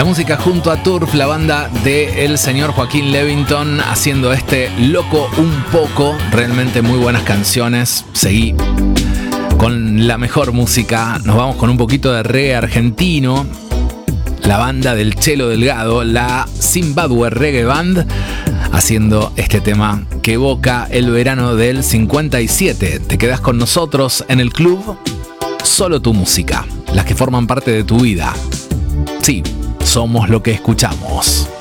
La música junto a Turf, la banda del señor Joaquín Levington, haciendo este Loco un poco. Realmente muy buenas canciones. Seguí con la mejor música. Nos vamos con un poquito de reggae argentino. La banda del Chelo Delgado, la Zimbabwe Reggae Band, haciendo este tema que evoca el verano del 57. Te quedas con nosotros en el club. Solo tu música, las que forman parte de tu vida. Sí, somos lo que escuchamos.